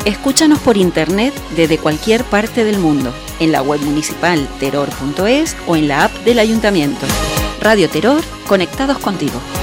Escúchanos por internet desde cualquier parte del mundo, en la web municipal teror.es o en la app del Ayuntamiento. Radio Teror, conectados contigo.